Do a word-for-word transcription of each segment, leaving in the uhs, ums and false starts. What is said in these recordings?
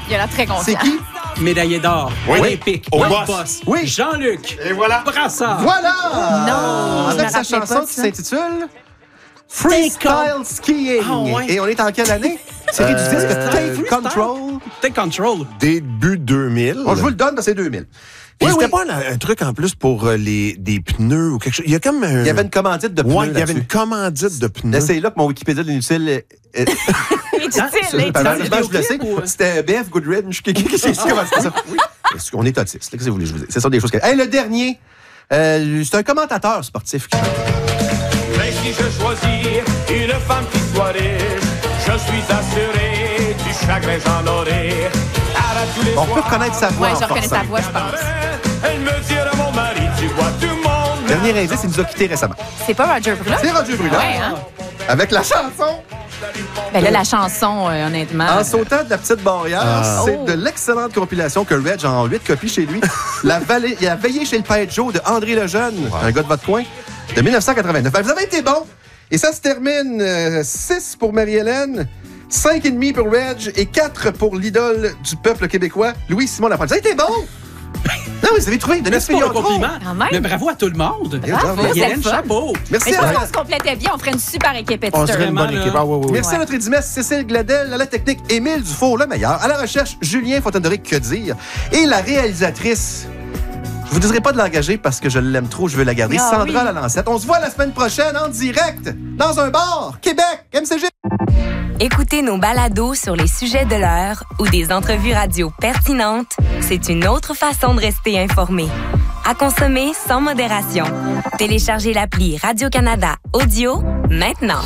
Il a l'air très confiant. C'est qui? Médaillé d'or, Oui. olympique, Au au boss. boss. Oui. Jean-Luc. Et voilà. Brassard. Voilà! Non, je Avec me sa rappelais chanson pas qui ça. s'intitule Freestyle Skiing. Ah ouais. Et on est en quelle année? Série Euh, du disque Take freestyle. Control. Take control. Début deux mille. Bon, je vous le donne, parce que c'est deux mille. Puis Oui, c'était oui. pas un, un truc en plus pour euh, les, des pneus ou quelque chose. Il y a comme un... Il y avait une commandite de pneus Ouais, il y avait là-dessus. une commandite de pneus. Là, c'est là que mon Wikipédia de l'inutile est... est- Inutile, Ah, c'est- inutile. Malheureusement, je le sais. vidéoclip ou- C'était B F Goodrich. Qui qui- c'est comment c'était ça? Est-ce qu'on est autiste? Qu'est-ce que vous voulez que je vous dise? Ce sont des choses que... Hey, le dernier, euh, c'est un commentateur sportif. Mais si je choisis une femme qui soit riche, je suis assuré du chagrin j'en aurai. À la tous les On peut soirs, reconnaître sa voix Ouais, en je reconnais forçant. sa voix, je pense. elle me dira mon mari, tu vois tout le monde. Dernier indice, il nous a quittés récemment. C'est pas Roger Brulotte? C'est Roger Brulotte. Ouais, hein? Avec la chanson Ben là, la chanson, euh, honnêtement. En sautant de la petite barrière, Ah. c'est Oh. de l'excellente compilation que Reg a en huit copies chez lui. la vallée, il a veillé chez le Père Joe de André Lejeune, un gars de votre coin, de dix-neuf cent quatre-vingt-neuf. Ben, vous avez été bon. Et ça se termine euh, six pour Marie-Hélène, cinq virgule cinq pour Reg et quatre pour l'idole du peuple québécois, Louis-Simon Lapointe. Vous avez été bon. Non, vous avez trouvé de Merci pour le compliment. Quand même. Mais bravo à tout le monde. Bravo, c'est Hélène, le fun. chapeau. Merci Mais je à, pense qu'on se complétait bien. On ferait une super équipe On éditeur. serait une bonne Vraiment, équipe. là. Ah, oui, oui, oui. Merci Ouais. à notre édimesse Cécile Gladel, à la technique Émile Dufour, le meilleur, à la recherche Julien Fontaine-Doric, que dire, et la réalisatrice. Je vous dirai pas de l'engager parce que je l'aime trop, je veux la garder. Ah, Sandra oui. Lalancette. On se voit la semaine prochaine en direct dans un bar, Québec, M C G. Écoutez nos balados sur les sujets de l'heure ou des entrevues radio pertinentes, c'est une autre façon de rester informé. À consommer sans modération. Téléchargez l'appli Radio-Canada Audio maintenant.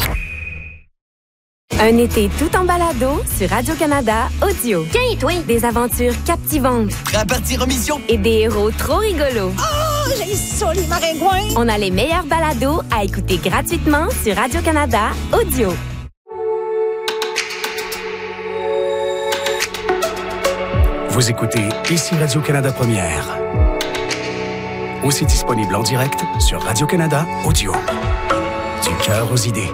Un été tout en balado sur Radio-Canada Audio. Tiens, toi, Des aventures captivantes À partir en mission. et des héros trop rigolos. oh, j'ai ça, les maringouins. On a les meilleurs balados à écouter gratuitement sur Radio-Canada Audio. Vous écoutez ici Radio-Canada Première. Aussi disponible en direct sur Radio-Canada Audio. Du cœur aux idées.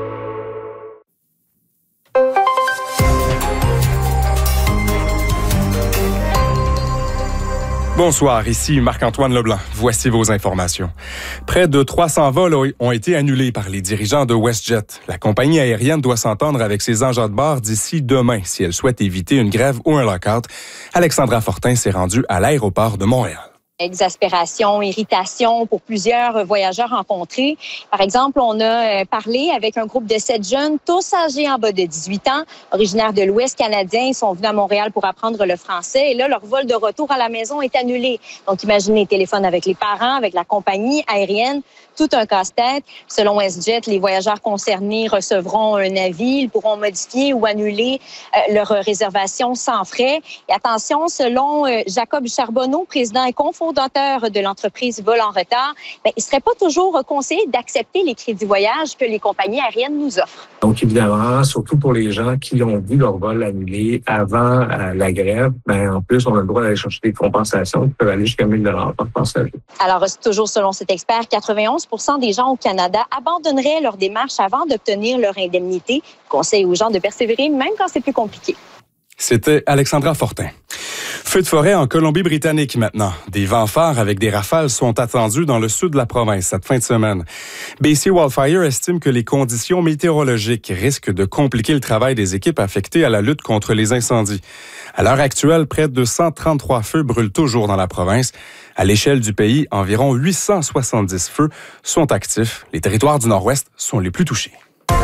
Bonsoir, ici Marc-Antoine Leblanc. Voici vos informations. Près de trois cents vols ont été annulés par les dirigeants de WestJet. La compagnie aérienne doit s'entendre avec ses agents de bord d'ici demain si elle souhaite éviter une grève ou un lock-out. Alexandra Fortin s'est rendue à l'aéroport de Montréal. Exaspération, irritation pour plusieurs voyageurs rencontrés. Par exemple, on a parlé avec un groupe de sept jeunes, tous âgés en bas de dix-huit ans, originaires de l'Ouest canadien. Ils sont venus à Montréal pour apprendre le français et là, leur vol de retour à la maison est annulé. Donc, imaginez les téléphones avec les parents, avec la compagnie aérienne, tout un casse-tête. Selon WestJet, les voyageurs concernés recevront un avis. Ils pourront modifier ou annuler euh, leur réservation sans frais. Et attention, selon euh, Jacob Charbonneau, président et cofondateur de l'entreprise Vol en retard, ben, il ne serait pas toujours conseillé d'accepter les crédits voyage que les compagnies aériennes nous offrent. Donc, évidemment, surtout pour les gens qui ont vu leur vol annulé avant euh, la grève, ben, en plus, on a le droit d'aller chercher des compensations qui peuvent aller jusqu'à mille dollars par passager. Alors, c'est toujours selon cet expert, quatre-vingt-onze pour cent des gens au Canada abandonneraient leur démarche avant d'obtenir leur indemnité. Conseil aux gens de persévérer, même quand c'est plus compliqué. C'était Alexandra Fortin. Feu de forêt en Colombie-Britannique maintenant. Des vents forts avec des rafales sont attendus dans le sud de la province cette fin de semaine. B C Wildfire estime que les conditions météorologiques risquent de compliquer le travail des équipes affectées à la lutte contre les incendies. À l'heure actuelle, près de cent trente-trois feux brûlent toujours dans la province. À l'échelle du pays, environ huit cent soixante-dix feux sont actifs. Les territoires du Nord-Ouest sont les plus touchés.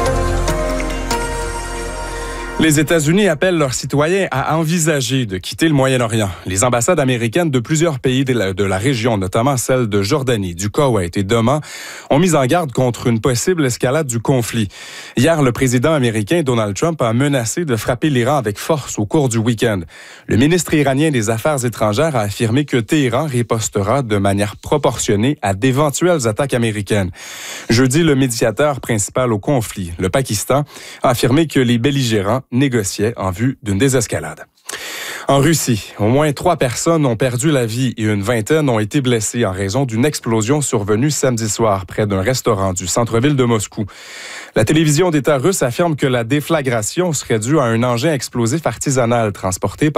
Les États-Unis appellent leurs citoyens à envisager de quitter le Moyen-Orient. Les ambassades américaines de plusieurs pays de la, de la région, notamment celles de Jordanie, du Koweït et d'Oman, ont mis en garde contre une possible escalade du conflit. Hier, le président américain Donald Trump a menacé de frapper l'Iran avec force au cours du week-end. Le ministre iranien des Affaires étrangères a affirmé que Téhéran ripostera de manière proportionnée à d'éventuelles attaques américaines. Jeudi, le médiateur principal au conflit, le Pakistan, a affirmé que les belligérants négociaient en vue d'une désescalade. En Russie, au moins trois personnes ont perdu la vie et une vingtaine ont été blessées en raison d'une explosion survenue samedi soir près d'un restaurant du centre-ville de Moscou. La télévision d'État russe affirme que la déflagration serait due à un engin explosif artisanal transporté par